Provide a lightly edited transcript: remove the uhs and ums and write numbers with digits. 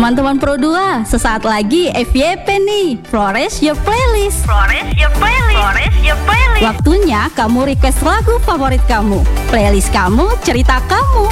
Teman-teman Pro 2, sesaat lagi FYP nih, Flores Your Playlist. Waktunya kamu request lagu favorit kamu. Playlist kamu, cerita kamu.